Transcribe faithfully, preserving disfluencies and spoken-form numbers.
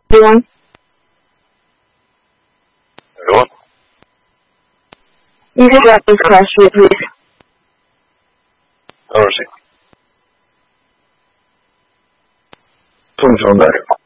Anyone? Anyone? You can drop this call sheet, please. Mercy. Put the phone back.